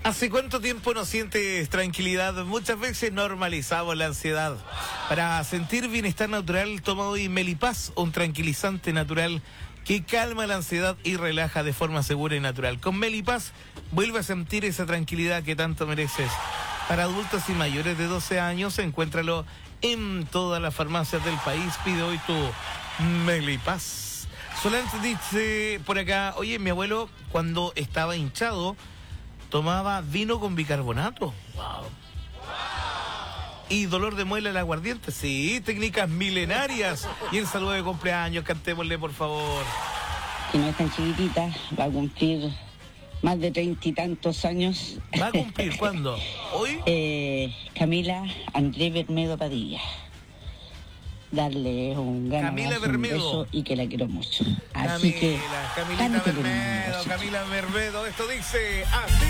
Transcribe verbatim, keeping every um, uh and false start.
¿Hace cuánto tiempo no sientes tranquilidad? Muchas veces normalizamos la ansiedad. Para sentir bienestar natural, toma hoy Melipaz, un tranquilizante natural que calma la ansiedad y relaja de forma segura y natural. Con Melipaz, vuelve a sentir esa tranquilidad que tanto mereces. Para adultos y mayores de doce años, encuéntralo en todas las farmacias del país. Pide hoy tu Melipaz. Solante dice por acá, oye, mi abuelo cuando estaba hinchado tomaba vino con bicarbonato. Wow. Y dolor de muela el aguardiente. Sí, técnicas milenarias. Y el saludo de cumpleaños, cantémosle por favor. Y no es tan chiquitita, va a cumplir más de treinta y tantos años. ¿Va a cumplir cuándo? ¿Hoy? Eh, Camila André Bermedo Padilla. Darle un gran Camila abrazo, un Bermedo. beso y que la quiero mucho. Así Camila, que, Camilita cántele, Bermedo, muchachos. Camila Bermedo. Esto dice así.